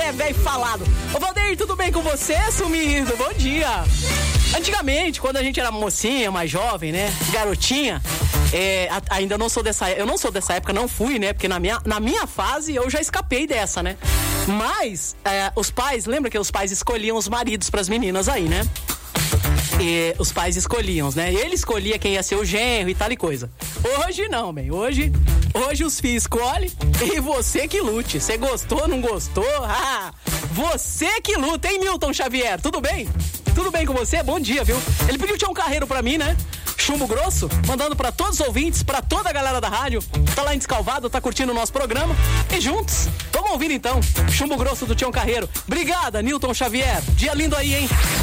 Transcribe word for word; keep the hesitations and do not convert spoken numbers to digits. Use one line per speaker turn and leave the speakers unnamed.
é velho falado. Ô, Valdeir, tudo bem com você, sumido? Bom dia. Antigamente, quando a gente era mocinha, mais jovem, né? Garotinha, é, a, ainda não sou dessa eu não sou dessa época, não fui, né? Porque na minha, na minha fase eu já escapei dessa, né? Mas é, os pais, lembra que os pais escolhiam os maridos pras meninas aí, né? E os pais escolhiam, né? Ele escolhia quem ia ser o genro e tal e coisa. Hoje não, bem. Hoje, hoje os filhos escolhem e você que lute. Você gostou, não gostou? Ah, você que luta, hein, Milton Xavier? Tudo bem? Tudo bem com você? Bom dia, viu? Ele pediu Tião Carreiro pra mim, né? Chumbo Grosso, mandando pra todos os ouvintes, pra toda a galera da rádio. Tá lá em Descalvado, tá curtindo o nosso programa. E juntos, vamos ouvir então. Chumbo Grosso do Tião Carreiro. Obrigada, Nilton Xavier. Dia lindo aí, hein?